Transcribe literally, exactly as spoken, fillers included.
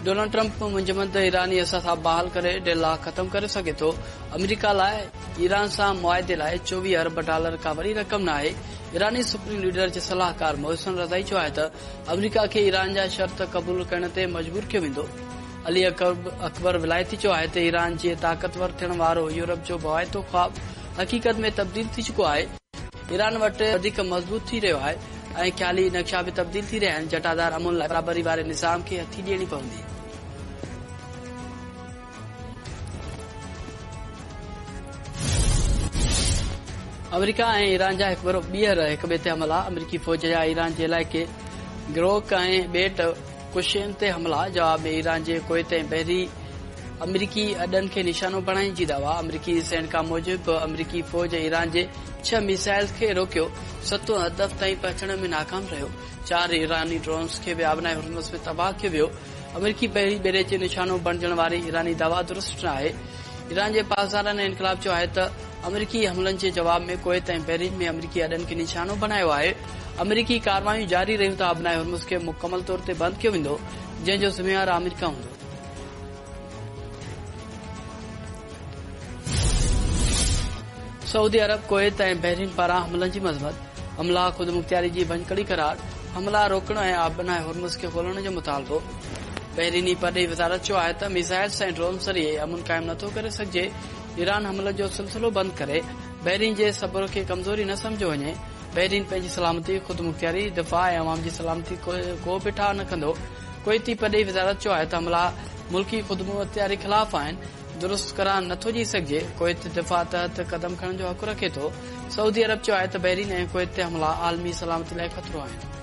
Donald Trump मुंजमद ईरानी असां बहाल करे डेला ख़त्म करे सघे थो। अमेरिका लाइ ईरान सां मुआदे लाइ चोवीह अरब डॉलर खां वॾी रक़म न आहे। ईरानी सुप्रीम लीडर जे सलाहकार मोहसिन रज़ाई चयो आहे त अमेरिका खे ईरान जा शर्त क़बूल करण ते मजबूर कयो वेंदो। अली अकबर विलायती चयो आहे त ईरान जे ताक़तवर थियण वारो यूरोप जो बवायतो ख्वाब हक़ीक़त में तब्दील थी चुको आहे। ईरान वटि वधीक मज़बूत थी रहियो आहे ऐं ख़्याली नक्शा बि तब्दील थी रहिया आहिनि। जटादार अमुल लाइ बराबरी वारे निज़ाम खे हथी ॾियणी पवंदी। अमेरिका ऐं ईरान जा हिकु भेरो ॿीहर हिक ॿिए ते हमला। अमरीकी फ़ौज जा ईरान जे इलाइक़े गिरोक ऐं ॿेट कुशियन ते हमला। जवाब में ईरान जे कोयत ऐं बहरी अमरीकी अॾनि खे निशानो बणाइण जी दावा। अमरीकी सैनिका मूजिब अमरीकी फ़ौज ईरान जे छह मिसाइल खे रोकियो, सतो हदफ़ ताईं पहुचण में नाकाम रहियो। चार ईरानी ड्रोन्स खे बि आबनाए हुर्मुज़ में तबाह कयो वियो। अमरीकी बहरी बेड़े जे निशानो बणजण वारी ईरानी दावा दुरुस्त न आहे। ईरान जे पासदारनि ऐं इनकलाब चयो आहे त अमरीकी हमलनि जे जवाब में कोयत ऐं बहरीन में अमरीकी अॾनि खे निशानो बनायो आहे। अमरीकी कार्रवायूं जारी रहियूं त आबनाए हुर्मुज़ खे मुकमल तौर ते बंदि कयो वेंदो, जंहिं जो ज़िम्मेवार अमरीका हूंदो। सऊदी अरब कोयत ऐं बहरीन पारां हमलनि जी मज़म्मत। हमला ख़ुद मुख्तियारी जी भञकड़ी करार। हमला रोकण ऐं आबनाए हुर्मुज़ खे खोलण जो मुतालबो। बहरीनी परॾेही वज़ारत चयो आहे त मिसाइल्स ऐं ड्रोन ज़रिए अमन क़ाइम नथो करे सघिजे। ईरान हमले जो सिलसिलो बंदि करे बहरीन जे सब्र खे कमज़ोरी न समझो वञे। बहरीन पंहिंजी सलामती, ख़ुद मुख्तियारी, दिफ़ा ऐं अवाम जी सलामती को बि ठाह न कंदो। कोयती परॾेही वज़ारत चयो आहे त हमला मुल्की ख़ुद मुख्तियारी ख़िलाफ़ आहिनि, दुरुस्त करार नथो थी सघिजे। कोयत दिफ़ा तहत कदम खणण जो हक़ रखे थो। सऊदी अरब चयो आहे त बहरीन ऐं कोयत ते हमला आलमी सलामती लाइ ख़तरो आहिनि।